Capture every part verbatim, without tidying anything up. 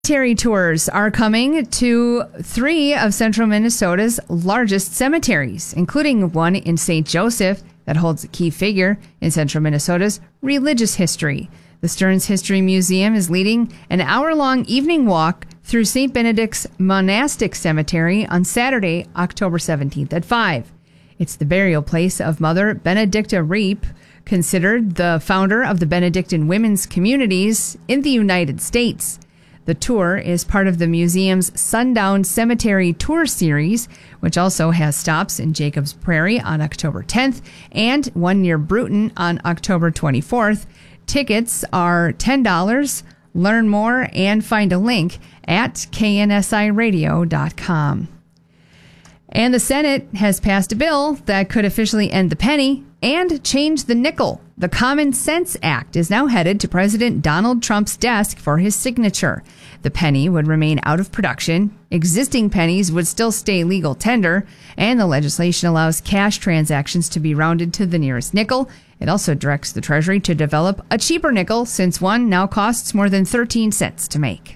Cemetery tours are coming to three of central Minnesota's largest cemeteries, including one in Saint Joseph that holds a key figure in central Minnesota's religious history. The Stearns History Museum is leading an hour-long evening walk through Saint Benedict's Monastic Cemetery on Saturday, October seventeenth at five. It's the burial place of Mother Benedicta Reep, considered the founder of the Benedictine women's communities in the United States. The tour is part of the museum's Sundown Cemetery Tour Series, which also has stops in Jacobs Prairie on October tenth and one near Bruton on October twenty-fourth. Tickets are ten dollars. Learn more and find a link at K N S I radio dot com. And the Senate has passed a bill that could officially end the penny and change the nickel. The Common Sense Act is now headed to President Donald Trump's desk for his signature. The penny would remain out of production, existing pennies would still stay legal tender, and the legislation allows cash transactions to be rounded to the nearest nickel. It also directs the Treasury to develop a cheaper nickel, since one now costs more than thirteen cents to make.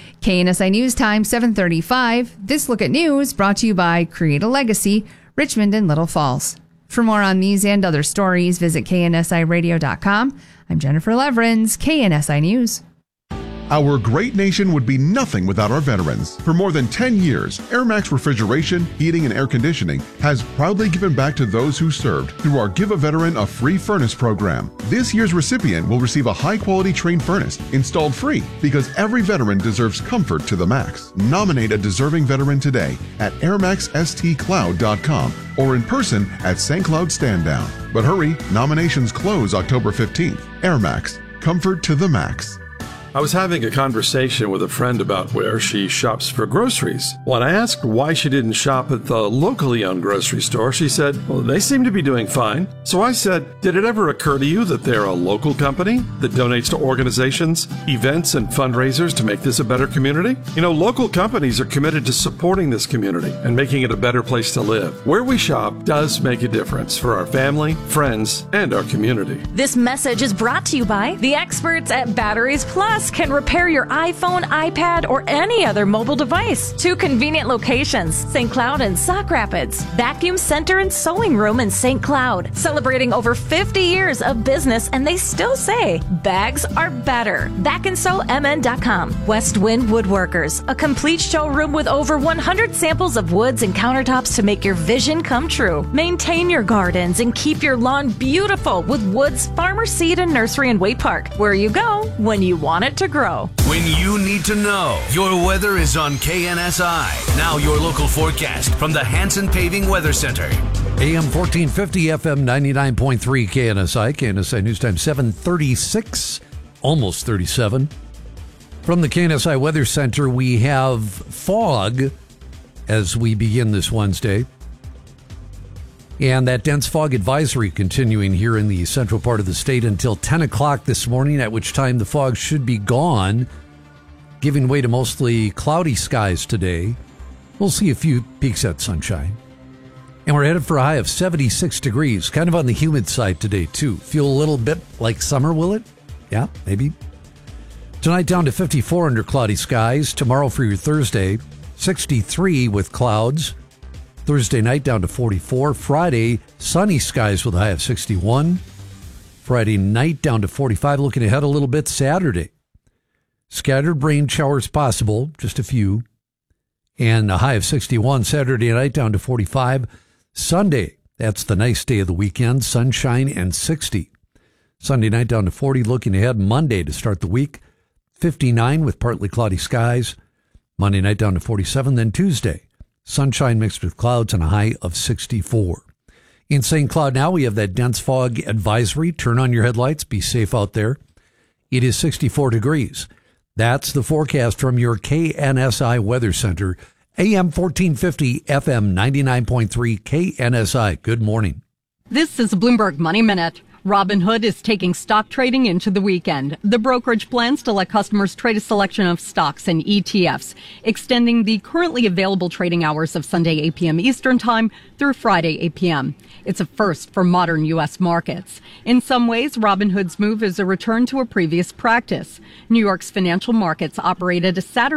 K N S I News Time, seven thirty-five. This Look at News brought to you by Create a Legacy, Richmond and Little Falls. For more on these and other stories, visit K N S I radio dot com. I'm Jennifer Leverins, K N S I News. Our great nation would be nothing without our veterans. For more than ten years, AirMax Refrigeration, Heating, and Air Conditioning has proudly given back to those who served through our Give a Veteran a Free Furnace program. This year's recipient will receive a high-quality Trane furnace installed free, because every veteran deserves comfort to the max. Nominate a deserving veteran today at air max s t cloud dot com or in person at Saint Cloud Stand-Down. But hurry, nominations close October fifteenth. AirMax, comfort to the max. I was having a conversation with a friend about where she shops for groceries. When I asked why she didn't shop at the locally owned grocery store, she said, well, they seem to be doing fine. So I said, did it ever occur to you that they're a local company that donates to organizations, events, and fundraisers to make this a better community? You know, local companies are committed to supporting this community and making it a better place to live. Where we shop does make a difference for our family, friends, and our community. This message is brought to you by the experts at Batteries Plus. Can repair your iPhone, iPad, or any other mobile device. Two convenient locations, Saint Cloud and Sauk Rapids. Vacuum Center and Sewing Room in Saint Cloud. Celebrating over fifty years of business, and they still say bags are better. back and sew m n dot com. West Wind Woodworkers, a complete showroom with over one hundred samples of woods and countertops to make your vision come true. Maintain your gardens and keep your lawn beautiful with Woods Farmer Seed and Nursery in Waite Park, where you go when you want it to grow. When you need to know, your weather is on K N S I. Now your local forecast from the Hanson Paving Weather Center. A M fourteen fifty, F M ninety-nine point three, K N S I. K N S I News Time, seven thirty-six, almost thirty-seven. From the K N S I Weather Center, we have fog as we begin this Wednesday. And that dense fog advisory continuing here in the central part of the state until ten o'clock this morning, at which time the fog should be gone, giving way to mostly cloudy skies today. We'll see a few peaks at sunshine. And we're headed for a high of seventy-six degrees, kind of on the humid side today, too. Feel a little bit like summer, will it? Yeah, maybe. Tonight down to fifty-four under cloudy skies. Tomorrow for your Thursday, sixty-three with clouds. Thursday night down to forty-four. Friday, sunny skies with a high of sixty-one. Friday night down to forty-five. Looking ahead a little bit, Saturday. Scattered rain showers possible, just a few. And a high of sixty-one. Saturday night down to forty-five. Sunday, that's the nice day of the weekend, sunshine and sixty. Sunday night down to forty. Looking ahead, Monday to start the week, fifty-nine with partly cloudy skies. Monday night down to forty-seven. Then Tuesday, sunshine mixed with clouds and a high of sixty-four. In Saint Cloud now, we have that dense fog advisory. Turn on your headlights. Be safe out there. It is sixty-four degrees. That's the forecast from your K N S I Weather Center. A M fourteen fifty, F M ninety-nine point three, K N S I. Good morning. This is a Bloomberg Money Minute. Robinhood is taking stock trading into the weekend. The brokerage plans to let customers trade a selection of stocks and E T Fs, extending the currently available trading hours of Sunday eight p.m. Eastern Time through Friday eight p.m. It's a first for modern U S markets. In some ways, Robinhood's move is a return to a previous practice. New York's financial markets operated a Saturday